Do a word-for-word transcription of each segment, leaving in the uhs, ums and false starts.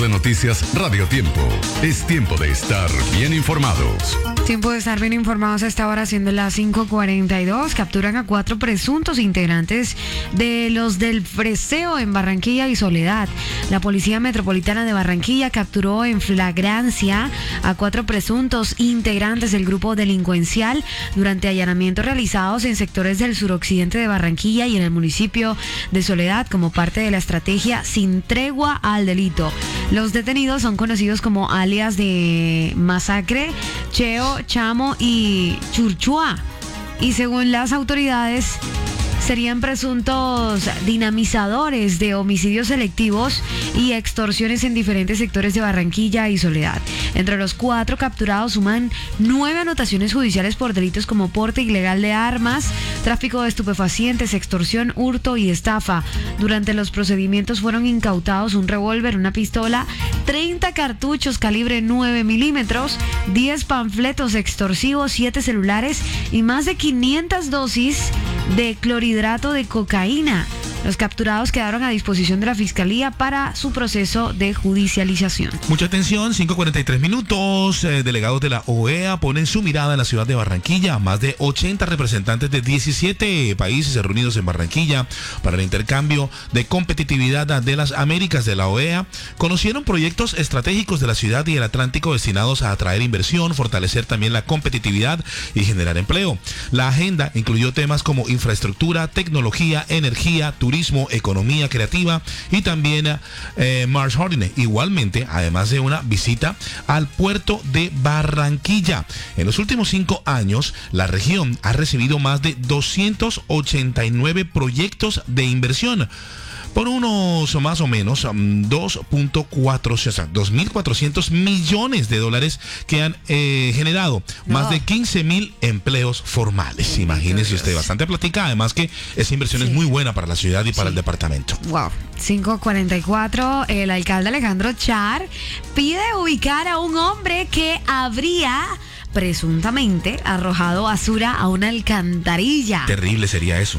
de noticias Radio Tiempo. Es tiempo de estar bien informados. Tiempo de estar bien informados a esta hora, siendo las cinco cuarenta y dos. Capturan a cuatro presuntos integrantes de los del Freseo en Barranquilla y Soledad. La Policía Metropolitana de Barranquilla capturó en flagrancia a cuatro presuntos integrantes del grupo delincuencial durante allanamientos realizados en sectores del suroccidente de Barranquilla y en el municipio de Soledad como parte de la estrategia Sin Tregua al Delito. Los detenidos son conocidos como alias de Masacre, Cheo, Chamo y Churchua. Y según las autoridades, serían presuntos dinamizadores de homicidios selectivos y extorsiones en diferentes sectores de Barranquilla y Soledad. Entre los cuatro capturados suman nueve anotaciones judiciales por delitos como porte ilegal de armas, tráfico de estupefacientes, extorsión, hurto y estafa. Durante los procedimientos fueron incautados un revólver, una pistola, treinta cartuchos calibre nueve milímetros, diez panfletos extorsivos, siete celulares y más de quinientas dosis de clorhidrato de cocaína. Los capturados quedaron a disposición de la Fiscalía para su proceso de judicialización. Mucha atención, cinco cuarenta y tres minutos. Eh, delegados de la O E A ponen su mirada en la ciudad de Barranquilla. Más de ochenta representantes de diecisiete países reunidos en Barranquilla para el intercambio de competitividad de las Américas de la O E A. Conocieron proyectos estratégicos de la ciudad y el Atlántico destinados a atraer inversión, fortalecer también la competitividad y generar empleo. La agenda incluyó temas como infraestructura, tecnología, energía, turismo, economía creativa y también eh, Mars Holding. Igualmente, además de una visita al puerto de Barranquilla. En los últimos cinco años, la región ha recibido más de doscientos ochenta y nueve proyectos de inversión por unos más o menos dos punto cuatro, o sea, dos mil cuatrocientos millones de dólares que han eh, generado no. más de quince mil empleos formales. Imagínese usted, bastante platica, además que esa inversión sí. es muy buena para la ciudad y para sí. el departamento. Wow. cinco cuarenta y cuatro, el alcalde Alejandro Char pide ubicar a un hombre que habría presuntamente arrojado basura a una alcantarilla. Terrible sería eso.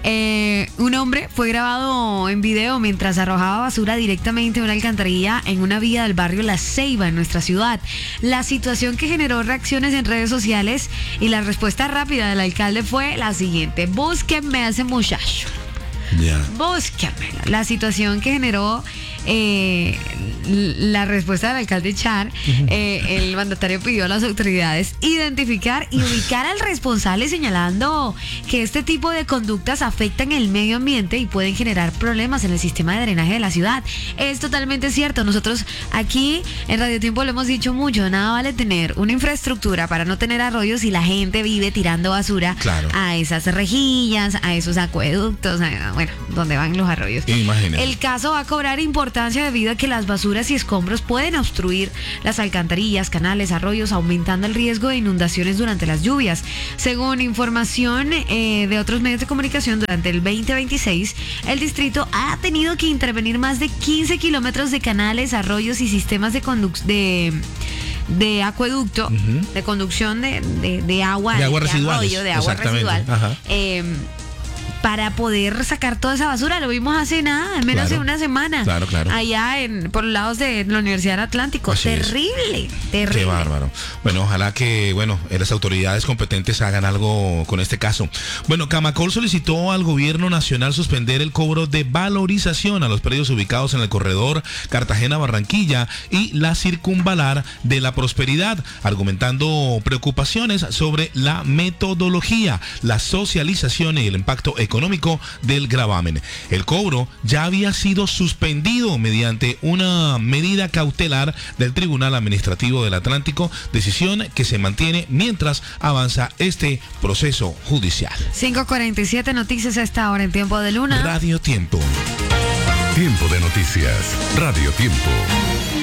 Eh, un hombre fue grabado en video mientras arrojaba basura directamente a una alcantarilla en una vía del barrio La Ceiba, en nuestra ciudad. La situación que generó reacciones en redes sociales y la respuesta rápida del alcalde fue la siguiente: búsquenme a ese muchacho. Yeah. Búsquenme. La situación que generó eh, la respuesta del alcalde Char, uh-huh. eh, el mandatario pidió a las autoridades identificar y ubicar al responsable, señalando que este tipo de conductas afectan el medio ambiente y pueden generar problemas en el sistema de drenaje de la ciudad. Es totalmente cierto. Nosotros aquí en Radio Tiempo lo hemos dicho mucho: nada vale tener una infraestructura para no tener arroyos si la gente vive tirando basura claro. a esas rejillas, a esos acueductos, a, bueno, donde van los arroyos. Imagínate. El caso va a cobrar importancia debido a que las basuras y escombros pueden obstruir las alcantarillas, canales, arroyos, aumentando el riesgo de inundaciones durante las lluvias. Según información eh, de otros medios de comunicación, durante el veinte veintiséis, el distrito ha tenido que intervenir más de quince kilómetros de canales, arroyos y sistemas de conduc- de de acueducto, uh-huh. de conducción de, de, de agua, de agua de, residual, arroyo, de agua residual. Eh, para poder sacar toda esa basura. Lo vimos hace nada, en menos claro, de una semana. Claro, claro. Allá en por los lados de la Universidad del Atlántico. Así terrible, es. terrible. Qué bárbaro. Bueno, ojalá que, bueno, las autoridades competentes hagan algo con este caso. Bueno, Camacol solicitó al gobierno nacional suspender el cobro de valorización a los predios ubicados en el corredor Cartagena-Barranquilla y la circunvalar de la Prosperidad, argumentando preocupaciones sobre la metodología, la socialización y el impacto económico económico del gravamen. El cobro ya había sido suspendido mediante una medida cautelar del Tribunal Administrativo del Atlántico, decisión que se mantiene mientras avanza este proceso judicial. cinco cuarenta y siete, noticias a esta hora en Tiempo de Luna. Radio Tiempo. Tiempo de noticias. Radio Tiempo.